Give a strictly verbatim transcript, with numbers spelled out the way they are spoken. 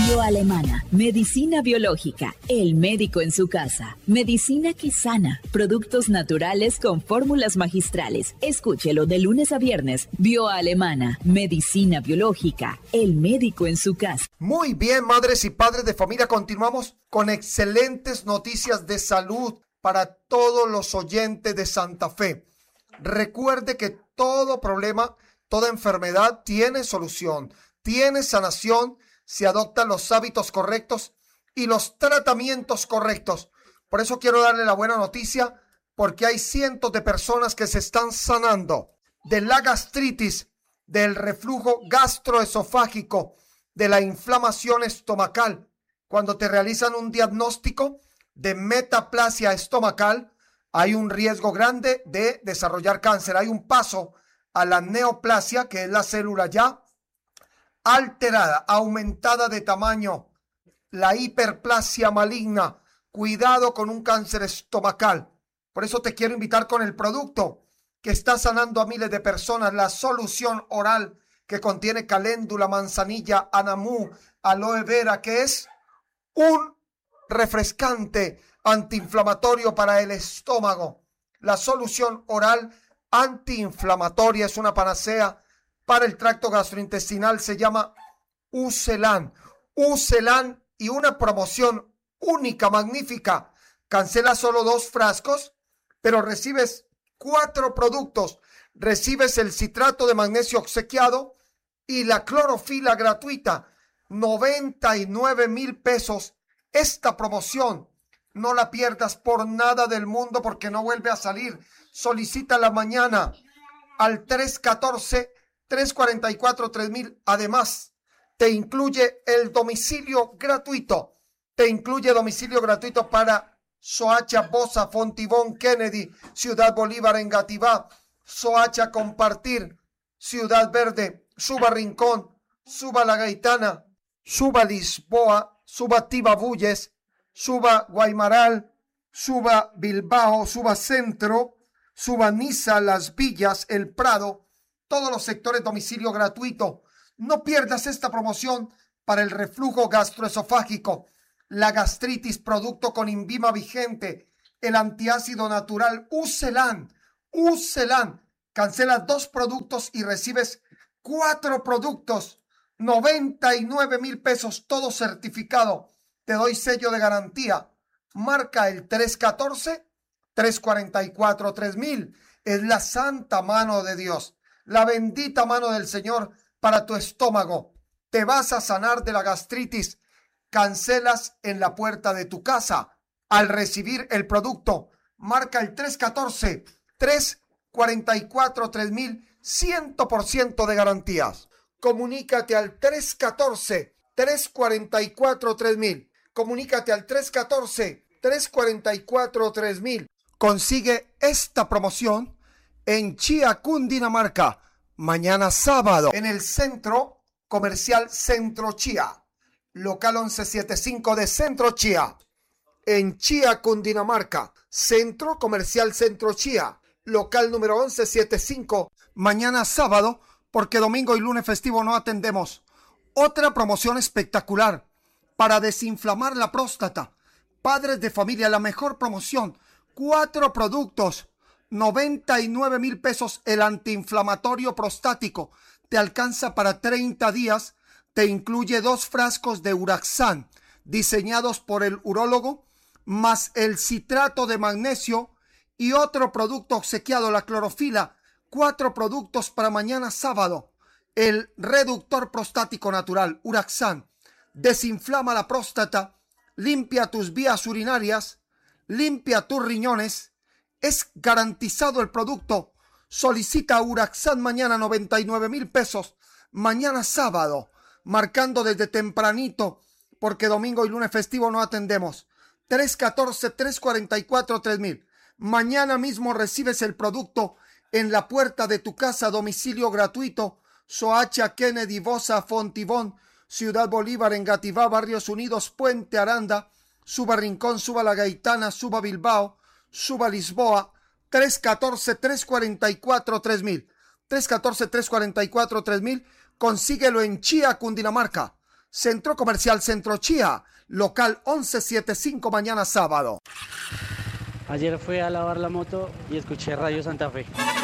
Bioalemana, medicina biológica, el médico en su casa, medicina que sana, productos naturales con fórmulas magistrales. Escúchelo de lunes a viernes. Bioalemana, medicina biológica, el médico en su casa. Muy bien, madres y padres de familia, continuamos con excelentes noticias de salud para todos los oyentes de Santa Fe. Recuerde que todo problema, toda enfermedad tiene solución, tiene sanación si adoptan los hábitos correctos y los tratamientos correctos. Por eso quiero darle la buena noticia, porque hay cientos de personas que se están sanando de la gastritis, del reflujo gastroesofágico, de la inflamación estomacal. Cuando te realizan un diagnóstico de metaplasia estomacal, hay un riesgo grande de desarrollar cáncer. Hay un paso a la neoplasia, que es la célula ya alterada, aumentada de tamaño, la hiperplasia maligna. Cuidado con un cáncer estomacal. Por eso te quiero invitar con el producto que está sanando a miles de personas, la solución oral que contiene caléndula, manzanilla, anamú, aloe vera, que es un refrescante antiinflamatorio para el estómago. La solución oral antiinflamatoria es una panacea para el tracto gastrointestinal, se llama Ucelan. Ucelan y una promoción única, magnífica. Cancela solo dos frascos, pero recibes cuatro productos. Recibes el citrato de magnesio obsequiado y la clorofila gratuita. noventa y nueve mil pesos. Esta promoción no la pierdas por nada del mundo, porque no vuelve a salir. Solicítala mañana al tres uno cuatro, tres cuatro cuatro, tres mil. Además, te incluye el domicilio gratuito. Te incluye domicilio gratuito para Soacha, Bosa, Fontibón, Kennedy, Ciudad Bolívar, Engativá, Soacha, Compartir, Ciudad Verde, Suba Rincón, Suba La Gaitana, Suba Lisboa, Suba Tibabuyes, Suba Guaymaral, Suba Bilbao, Suba Centro, Suba Niza, Las Villas, El Prado, todos los sectores domicilio gratuito. No pierdas esta promoción para el reflujo gastroesofágico, la gastritis, producto con Invima vigente, el antiácido natural Ucelan. Ucelan. Cancelas dos productos y recibes cuatro productos. noventa y nueve mil pesos, todo certificado. Te doy sello de garantía. Marca el tres uno cuatro, tres cuatro cuatro, tres mil. Es la santa mano de Dios, la bendita mano del Señor para tu estómago. Te vas a sanar de la gastritis. Cancelas en la puerta de tu casa al recibir el producto. Marca el tres uno cuatro, tres cuatro cuatro, tres mil. cien por ciento de garantías. Comunícate al tres uno cuatro, tres cuatro cuatro, tres mil. Comunícate al tres uno cuatro, tres cuatro cuatro, tres mil. Consigue esta promoción en Chía, Cundinamarca, mañana sábado, en el Centro Comercial Centro Chía, local once setenta y cinco de Centro Chía, en Chía, Cundinamarca. Centro Comercial Centro Chía, local número once setenta y cinco, mañana sábado, porque domingo y lunes festivo no atendemos. Otra promoción espectacular para desinflamar la próstata. Padres de familia, la mejor promoción. Cuatro productos, noventa y nueve mil pesos. El antiinflamatorio prostático te alcanza para treinta días. Te incluye dos frascos de Uraxan, diseñados por el urólogo, más el citrato de magnesio y otro producto obsequiado, la clorofila. Cuatro productos para mañana sábado. El reductor prostático natural, Uraxan, desinflama la próstata, limpia tus vías urinarias, limpia tus riñones. Es garantizado el producto. Solicita Uraxan mañana, noventa y nueve mil pesos. Mañana sábado, marcando desde tempranito, porque domingo y lunes festivo no atendemos. tres uno cuatro, tres cuatro cuatro, tres mil. Mañana mismo recibes el producto en la puerta de tu casa, domicilio gratuito. Soacha, Kennedy, Bosa, Fontibón, Ciudad Bolívar, Engativá, Barrios Unidos, Puente Aranda, Suba Rincón, Suba La Gaitana, Suba Bilbao, Suba Lisboa. Tres uno cuatro, tres cuatro cuatro, tres mil. tres uno cuatro, tres cuatro cuatro, tres mil. Consíguelo en Chía, Cundinamarca. Centro Comercial Centro Chía, local once setenta y cinco, mañana sábado. Ayer fui a lavar la moto y escuché Radio Santa Fe.